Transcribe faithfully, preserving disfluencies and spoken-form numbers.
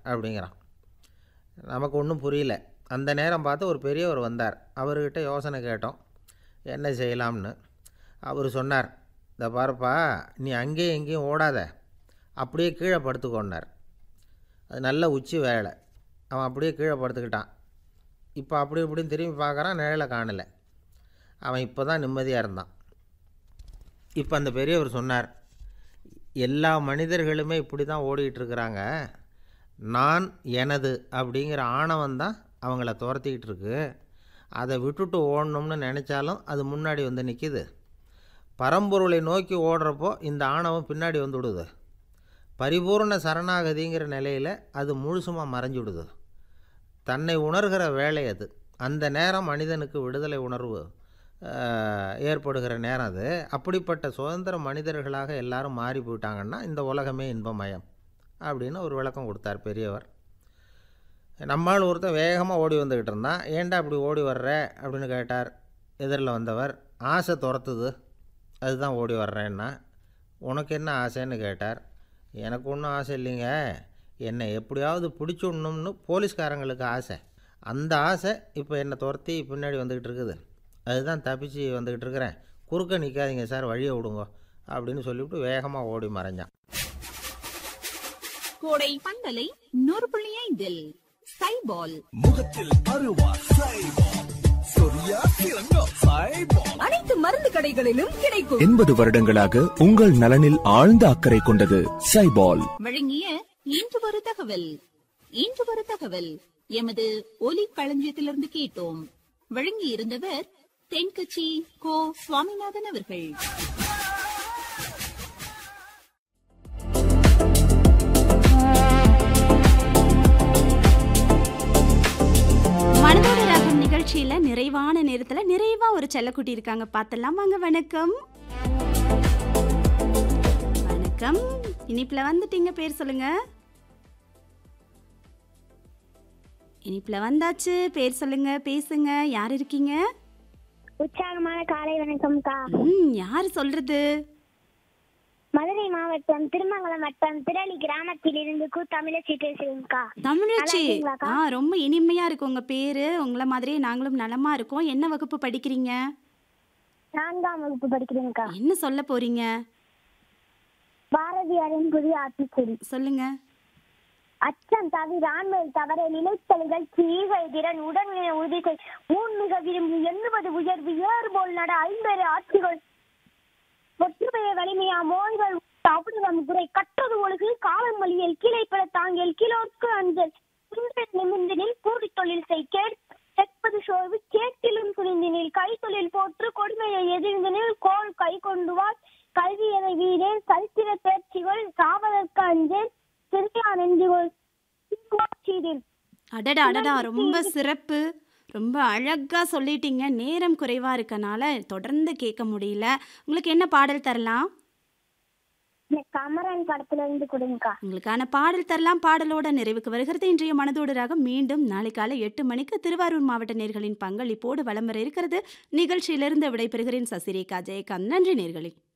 அப்படிங்கிறான். நமக்கு ஒன்றும் புரியல. அந்த நேரம் பார்த்து ஒரு பெரியவர் வந்தார். அவர்கிட்ட யோசனை கேட்டோம், என்ன செய்யலாம்னு. அவர் சொன்னார், இந்த பாருப்பா, நீ அங்கேயும் எங்கேயும் ஓடாத, அப்படியே கீழே படுத்துக்கோன்னார். அது நல்ல உச்சி வேலை. அவன் அப்படியே கீழே படுத்துக்கிட்டான். இப்போ அப்படி இப்படின்னு திரும்பி பார்க்குறான், நிழலை காணலை. அவன் இப்போ தான் நிம்மதியாக இருந்தான். இப்போ அந்த பெரியவர் சொன்னார், எல்லா மனிதர்களுமே இப்படி தான் ஓடிக்கிட்டுருக்குறாங்க. நான் எனது அப்படிங்கிற ஆணவம் தான் அவங்கள துரத்திக்கிட்டு இருக்கு. அதை விட்டுட்டு ஓடணும்னு நினச்சாலும் அது முன்னாடி வந்து நிற்கிது. பரம்பொருளை நோக்கி ஓடுறப்போ இந்த ஆணவம் பின்னாடி வந்து விடுது. பரிபூர்ண சரணாகதிங்கிற நிலையில் அது முழுசுமாக மறைஞ்சுடுது. தன்னை உணர்கிற வேலை அது. அந்த நேரம் மனிதனுக்கு விடுதலை உணர்வு ஏற்படுகிற நேரம் அது. அப்படிப்பட்ட சுதந்திர மனிதர்களாக எல்லாரும் மாறி போயிட்டாங்கன்னா இந்த உலகமே இன்பமயம் அப்படின்னு ஒரு விளக்கம் கொடுத்தார் பெரியவர். நம்மால் ஒருத்தன் வேகமாக ஓடி வந்துக்கிட்டு இருந்தான். ஏன்டா அப்படி ஓடி வர்ற அப்படின்னு கேட்டார் எதிரில் வந்தவர். ஆசை துரத்துது, அதுதான் ஓடி வர்றேன்னா. உனக்கு என்ன ஆசைன்னு கேட்டார். எனக்கு ஒன்றும் ஆசை இல்லைங்க, என்னை எப்படியாவது பிடிச்சிடணும்னு போலீஸ்காரங்களுக்கு ஆசை. அந்த ஆசை இப்போ என்னை துரத்தி பின்னாடி வந்துக்கிட்டு இருக்குது. அதுதான் தப்பிச்சு வந்துக்கிட்டு இருக்கிறேன். குறுக்க நிற்காதீங்க சார், வழியை விடுங்க அப்படின்னு சொல்லிவிட்டு வேகமாக ஓடி மறைஞ்சான். கோடை பந்தலை நூறு புள்ளி ஐந்தில் சைபால் முகத்தில் அருவா சைபால், சொரியா திரங்கா சைபால், அனைத்து மருந்து கடைகளிலும் கிடைக்கும். எண்பது வருடங்களாக உங்கள் நலனில் ஆழ்ந்த அக்கறை கொண்டது சைபால். வழங்கிய இன்று ஒரு தகவல். இன்று ஒரு தகவல் எமது ஒலி களஞ்சியத்திலிருந்து கேட்டோம். வழங்கி இருந்தவர் தென்கட்சி கோ சுவாமிநாதன் அவர்கள். மனதோட ராகம் நிகழ்ச்சியில நிறைவான நேரத்துல நிறைவா ஒரு செல்லக்குட்டி இருக்காங்க, பார்த்தலாம் வாங்க. வணக்கம். வணக்கம், இனிப்புல வந்துட்டீங்க, பேர் சொல்லுங்க. இனிப்புல வந்தாச்சு, பேர் சொல்லுங்க, பேசுங்க, யார் இருக்கீங்க? உற்சாகமான காலை வணக்கம்க்கா. ம், யார் சொல்றது? மதுரை மாவட்டம் திருமங்கலம் வட்டம் திரளி கிராமத்தில் இருந்து கு தமிழச்சி பேசுறேன்க்கா. தமிழச்சி, ஆ ரொம்ப இனிமையா இருக்கு உங்க பேரு. உங்கள மாதிரியே நாங்களும் நலமா இருக்கோம். என்ன வகுப்பு படிக்கிறீங்க? நான்காம் வகுப்பு படிக்கிறேன்க்கா. என்ன சொல்ல போறீங்க? பாரதியாரின் புதிய ஆத்திச்சூடி. சொல்லுங்க. அச்சம் தவிர ஆண்மையில் தவற நிலைத்தலிகள் ஈகை திறன் உடல்நிலை உறுதி செய் ஊன்மிக விரும்பி எண்ணுவது உயர்வு ஏறுபோல் நட ஐம்பெரு ஆட்சிகள் ஒற்றுமைய வலிமையா மோய்கள் அபுதம் குறை கட்டது ஒழுகு காலம் மொழியில் கீழே பல தாங்கியல் கிலோக்கு அஞ்சல் நிமிந்தினில் கூடி தொழில் செய் கேட்பது சோர்வு கேட்டிலும் துணிந்தினில் கை தொழில் போற்று கொடுமையை எதிர்ந்தனில் கோல் கை கொண்டு வா கல்வியனை வீரேன் சரித்திர தேர்ச்சிகள் சாவதற்கு அஞ்சேன் சிறியா நெஞ்சுகள். அடடா அடடா, ரொம்ப சிறப்பு, ரொம்ப அழகா சொல்லிட்டீங்க. நேரம் குறைவா இருக்கனால தொடர்ந்து கேட்க முடியல. உங்களுக்கு என்ன பாடல் தரலாம்? கமரன் படத்துல இருந்து கொடுங்கக்கா. உங்களுக்கான பாடல் தரலாம். பாடலோட நிறைவுக்கு வருகிறது இன்றைய மனதோடு ராகம். மீண்டும் நாளை காலை எட்டு மணிக்கு திருவாரூர் மாவட்ட நேர்களின் பங்களிப்போடு வலம் வர இருக்கிறது. நிகழ்ச்சியிலிருந்து விடைபெறுகிறேன் சசிரேகா ஜெயகாந்த். நன்றி நேர்களே.